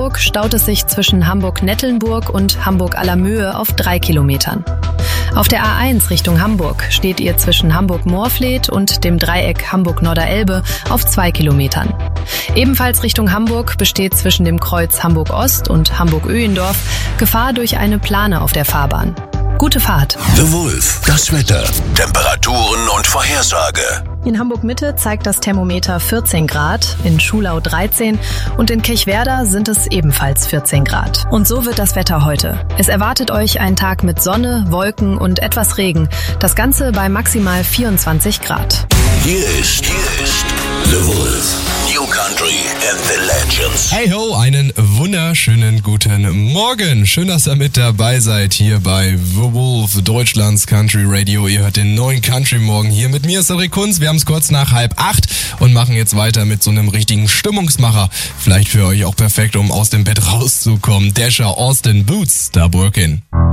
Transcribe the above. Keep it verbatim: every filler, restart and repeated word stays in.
Hamburg staut es sich zwischen Hamburg-Nettelnburg und Hamburg-Allermöhe auf drei Kilometern. Auf der A eins Richtung Hamburg steht ihr zwischen Hamburg-Moorfleet und dem Dreieck Hamburg-Norderelbe auf zwei Kilometern. Ebenfalls Richtung Hamburg besteht zwischen dem Kreuz Hamburg-Ost und Hamburg-Öhendorf Gefahr durch eine Plane auf der Fahrbahn. Gute Fahrt. The Wolf, das Wetter, Temperaturen und Vorhersage. In Hamburg-Mitte zeigt das Thermometer vierzehn Grad, in Schulau dreizehn und in Kirchwerder sind es ebenfalls vierzehn Grad. Und so wird das Wetter heute. Es erwartet euch ein Tag mit Sonne, Wolken und etwas Regen. Das Ganze bei maximal vierundzwanzig Grad. Hier ist, hier ist The Wolf. New Country and the Legends. Hey ho, einen wunderschönen guten Morgen. Schön, dass ihr mit dabei seid hier bei The Wolf, Deutschlands Country Radio. Ihr hört den neuen Country Morgen hier mit mir, Cedric Kunz. Wir haben es kurz nach halb acht und machen jetzt weiter mit so einem richtigen Stimmungsmacher. Vielleicht für euch auch perfekt, um aus dem Bett rauszukommen. Dasher, Austin Boots, Stop Working.